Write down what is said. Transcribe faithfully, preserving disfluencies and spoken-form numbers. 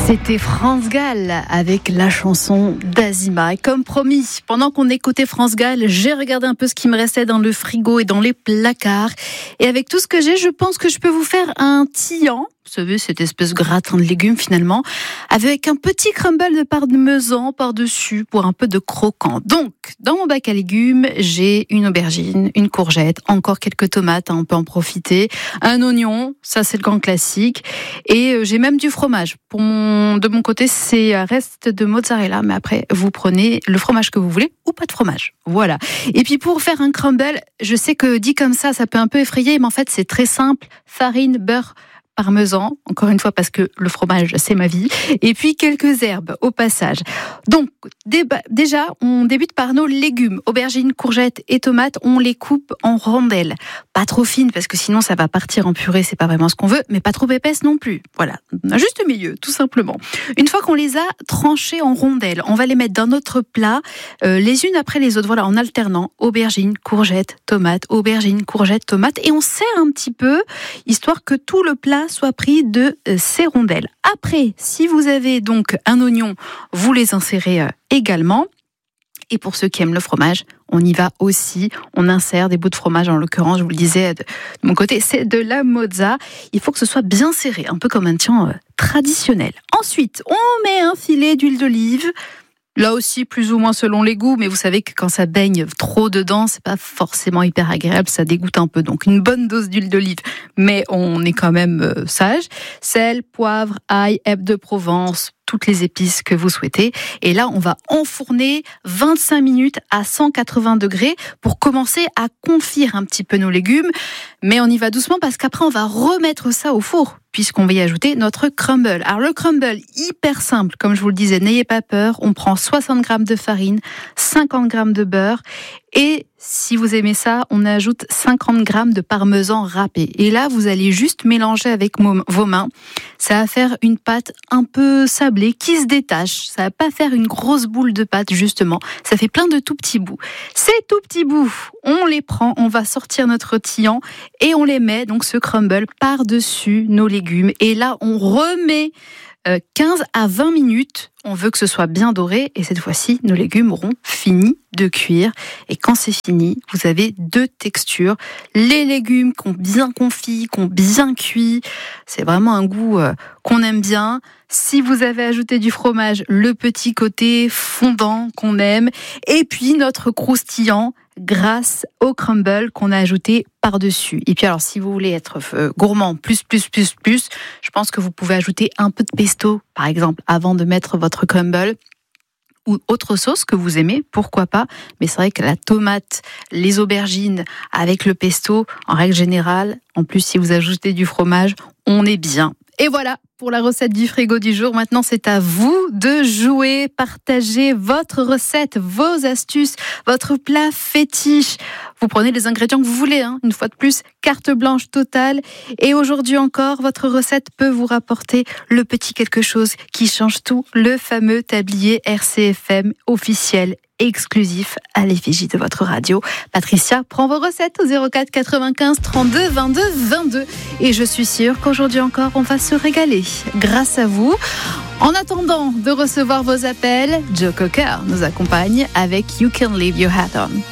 C'était France Gall avec la chanson d'Azima. Et comme promis, pendant qu'on écoutait France Gall, j'ai regardé un peu ce qui me restait dans le frigo et dans les placards. Et avec tout ce que j'ai, je pense que je peux vous faire un tian. Vous savez, cette espèce de gratin de légumes finalement, avec un petit crumble de parmesan par-dessus pour un peu de croquant. Donc, dans mon bac à légumes, j'ai une aubergine, une courgette, encore quelques tomates, hein, on peut en profiter, un oignon, ça c'est le grand classique, et euh, j'ai même du fromage. Pour mon, de mon côté, c'est un reste de mozzarella, mais après, vous prenez le fromage que vous voulez ou pas de fromage. Voilà. Et puis pour faire un crumble, je sais que dit comme ça, ça peut un peu effrayer, mais en fait, c'est très simple. Farine, beurre, parmesan, encore une fois parce que le fromage c'est ma vie, et puis quelques herbes au passage. Donc déba- déjà on débute par nos légumes, aubergines, courgettes et tomates, on les coupe en rondelles, pas trop fines parce que sinon ça va partir en purée, c'est pas vraiment ce qu'on veut, mais pas trop épaisses non plus. Voilà, un juste milieu tout simplement. Une fois qu'on les a tranchées en rondelles, on va les mettre dans notre plat, euh, les unes après les autres, voilà, en alternant aubergines, courgettes, tomates, aubergines, courgettes, tomates, et on serre un petit peu histoire que tout le plat soit pris de euh, ces rondelles. Après, si vous avez donc un oignon, vous les insérez euh, également. Et pour ceux qui aiment le fromage, on y va aussi. On insère des bouts de fromage, en l'occurrence, je vous le disais, de, de mon côté, c'est de la mozza. Il faut que ce soit bien serré, un peu comme un tian euh, traditionnel. Ensuite, on met un filet d'huile d'olive. Là aussi, plus ou moins selon les goûts, mais vous savez que quand ça baigne trop dedans, c'est pas forcément hyper agréable, ça dégoûte un peu. Donc une bonne dose d'huile d'olive, mais on est quand même euh, sage. Sel, poivre, ail, herbes de Provence, toutes les épices que vous souhaitez. Et là, on va enfourner vingt-cinq minutes à cent quatre-vingts degrés pour commencer à confire un petit peu nos légumes. Mais on y va doucement parce qu'après, on va remettre ça au four puisqu'on va y ajouter notre crumble. Alors le crumble, hyper simple, comme je vous le disais, n'ayez pas peur. On prend soixante grammes de farine, cinquante grammes de beurre et si vous aimez ça, on ajoute cinquante grammes de parmesan râpé. Et là, vous allez juste mélanger avec vos mains. Ça va faire une pâte un peu sablée qui se détache. Ça va pas faire une grosse boule de pâte, justement. Ça fait plein de tout petits bouts. Ces tout petits bouts, on les prend, on va sortir notre tian et on les met, donc ce crumble, par-dessus nos légumes. Et là, on remet quinze à vingt minutes. On veut que ce soit bien doré et cette fois-ci, nos légumes auront fini de cuire. Et quand c'est fini, vous avez deux textures. Les légumes qui ont bien confit, qui ont bien cuit. C'est vraiment un goût euh, qu'on aime bien. Si vous avez ajouté du fromage, le petit côté fondant qu'on aime. Et puis notre croustillant grâce au crumble qu'on a ajouté par-dessus. Et puis alors, si vous voulez être euh, gourmand, plus, plus, plus, plus, je pense que vous pouvez ajouter un peu de pesto, par exemple, avant de mettre votre crumble. Ou autre sauce que vous aimez, pourquoi pas. Mais c'est vrai que la tomate, les aubergines avec le pesto, en règle générale, en plus si vous ajoutez du fromage, on est bien. Et voilà pour la recette du frigo du jour. Maintenant, c'est à vous de jouer, partager votre recette, vos astuces, votre plat fétiche. Vous prenez les ingrédients que vous voulez, hein. Une fois de plus, carte blanche totale. Et aujourd'hui encore, votre recette peut vous rapporter le petit quelque chose qui change tout, le fameux tablier R C F M officiel exclusif à l'effigie de votre radio. Patricia prend vos recettes au zéro quatre quatre-vingt-quinze trente-deux vingt-deux vingt-deux et je suis sûre qu'aujourd'hui encore on va se régaler grâce à vous. En attendant de recevoir vos appels, Joe Cocker nous accompagne avec You Can Leave Your Hat On.